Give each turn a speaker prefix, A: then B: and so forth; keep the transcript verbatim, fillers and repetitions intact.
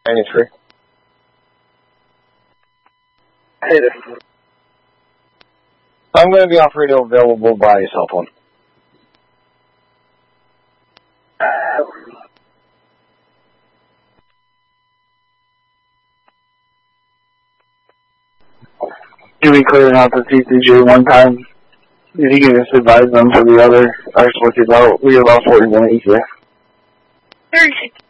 A: ninety-three.
B: Hey, this is...
A: I'm going to be off radio available by cell phone.
B: You be clearing out the T C J one time. If you can just advise them for the other, I just looked it out. We have about forty-one E C F.
C: thirty-six.